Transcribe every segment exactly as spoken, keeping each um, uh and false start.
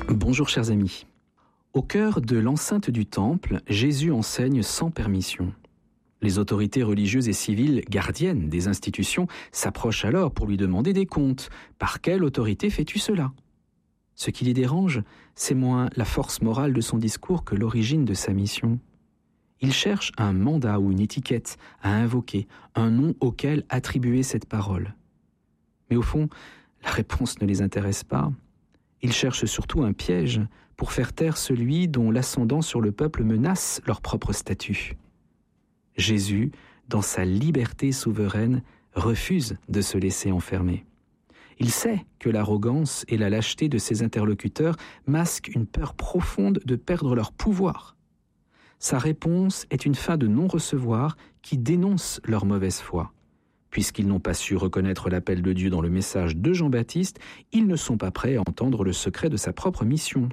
Bonjour chers amis. Au cœur de l'enceinte du temple, Jésus enseigne sans permission. Les autorités religieuses et civiles, gardiennes des institutions, s'approchent alors pour lui demander des comptes. Par quelle autorité fais-tu cela ? Ce qui les dérange, c'est moins la force morale de son discours que l'origine de sa mission. Il cherche un mandat ou une étiquette à invoquer, un nom auquel attribuer cette parole. Mais au fond, la réponse ne les intéresse pas. Ils cherchent surtout un piège pour faire taire celui dont l'ascendant sur le peuple menace leur propre statut. Jésus, dans sa liberté souveraine, refuse de se laisser enfermer. Il sait que l'arrogance et la lâcheté de ses interlocuteurs masquent une peur profonde de perdre leur pouvoir. Sa réponse est une fin de non-recevoir qui dénonce leur mauvaise foi. Puisqu'ils n'ont pas su reconnaître l'appel de Dieu dans le message de Jean-Baptiste, ils ne sont pas prêts à entendre le secret de sa propre mission.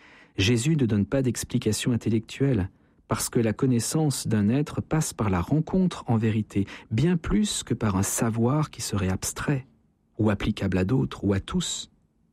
Jésus ne donne pas d'explication intellectuelle, parce que la connaissance d'un être passe par la rencontre en vérité, bien plus que par un savoir qui serait abstrait, ou applicable à d'autres, ou à tous.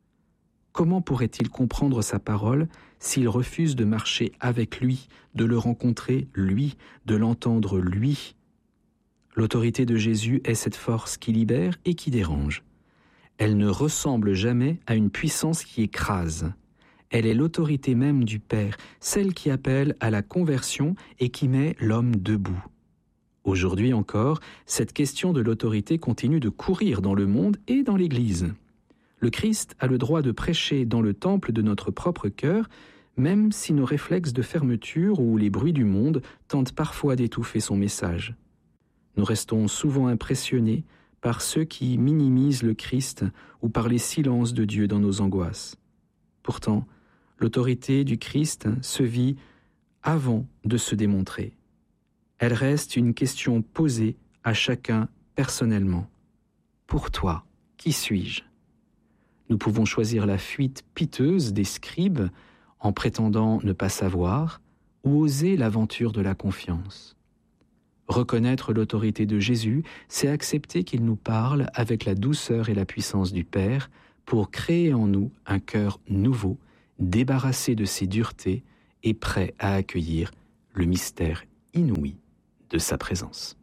Comment pourrait-il comprendre sa parole s'il refuse de marcher avec lui, de le rencontrer lui, de l'entendre lui ? L'autorité de Jésus est cette force qui libère et qui dérange. Elle ne ressemble jamais à une puissance qui écrase. Elle est l'autorité même du Père, celle qui appelle à la conversion et qui met l'homme debout. Aujourd'hui encore, cette question de l'autorité continue de courir dans le monde et dans l'Église. Le Christ a le droit de prêcher dans le temple de notre propre cœur, même si nos réflexes de fermeture ou les bruits du monde tentent parfois d'étouffer son message. Nous restons souvent impressionnés par ceux qui minimisent le Christ ou par les silences de Dieu dans nos angoisses. Pourtant, l'autorité du Christ se vit avant de se démontrer. Elle reste une question posée à chacun personnellement. Pour toi, qui suis-je ? Nous pouvons choisir la fuite piteuse des scribes en prétendant ne pas savoir ou oser l'aventure de la confiance. Reconnaître l'autorité de Jésus, c'est accepter qu'il nous parle avec la douceur et la puissance du Père pour créer en nous un cœur nouveau, débarrassé de ses duretés et prêt à accueillir le mystère inouï de sa présence.